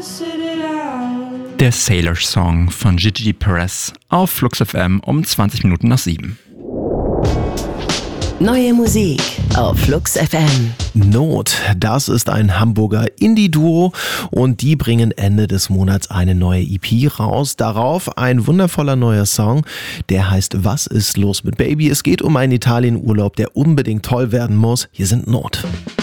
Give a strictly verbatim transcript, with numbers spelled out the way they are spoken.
Der Sailor Song von Gigi Perez auf Flux F M um zwanzig Minuten nach sieben. Neue Musik auf Flux F M. Not, das ist ein Hamburger Indie-Duo und die bringen Ende des Monats eine neue E P raus. Darauf ein wundervoller neuer Song, der heißt Was ist los mit Baby? Es geht um einen Italienurlaub, der unbedingt toll werden muss. Hier sind Not.